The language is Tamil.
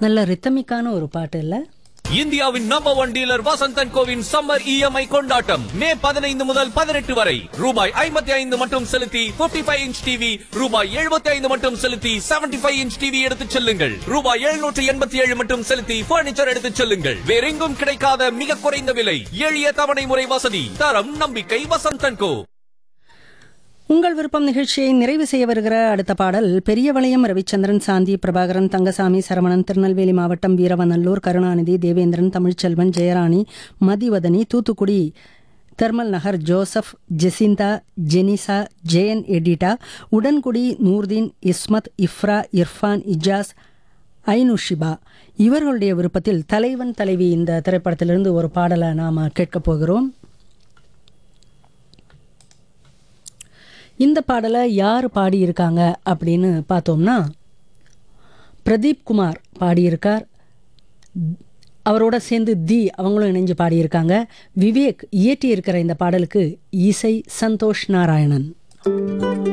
நல்ல ரித்தமிக்கான ஒரு பாட்டு இல்ல? இந்தியாவின் number 1 dealer Vasanthan CoWIN summer EMI கொண்டாட்டம் மே 15 முதல் 18 வரை ரூபாய் 55 மட்டும் செலுத்தி 55 இன்ச் டிவி, ரூபாய் 75 மட்டும் செலுத்தி 75 இன்ச் டிவி எடுத்துச் செல்லுங்கள். ரூபாய் 787 மட்டும் செலுத்தி பர்னிச்சர் எடுத்துச் செல்லுங்கள். வேறெங்கும் கிடைக்காத மிக குறைந்த விலை, எளிய தவணை முறை வசதி, தரம் நம்பிக்கை வசந்தன் கோ. உங்கள் விருப்பம் நிகழ்ச்சியை நிறைவு செய்ய வருகிற அடுத்த பாடல் பெரியவளையம் ரவிச்சந்திரன், சாந்தி பிரபாகரன், தங்கசாமி, சரவணன், திருநெல்வேலி மாவட்டம் வீரவநல்லூர், கருணாநிதி, தேவேந்திரன், தமிழ்ச்செல்வன், ஜெயராணி, மதிவதனி, தூத்துக்குடி தெர்மல் நகர், ஜோசப், ஜெசிந்தா, ஜெனிசா, ஜெயன் எடிட்டா, உடன்குடி, நூர்தீன், இஸ்மத், இஃப்ரா, இர்ஃபான், இஜாஸ், ஐனுஷிபா இவர்களுடைய விருப்பத்தில் தலைவன் தலைவி இந்த திரைப்படத்திலிருந்து ஒரு பாடலை நாம் கேட்கப் போகிறோம். இந்த பாடலை யார் பாடியிருக்காங்க அப்படின்னு பார்த்தோம்னா பிரதீப் குமார் பாடியிருக்கார். அவரோட சேர்ந்து அவங்களும் இணைஞ்சு பாடியிருக்காங்க. விவேக் இயற்றியிருக்கிற இந்த பாடலுக்கு இசை சந்தோஷ் நாராயணன்.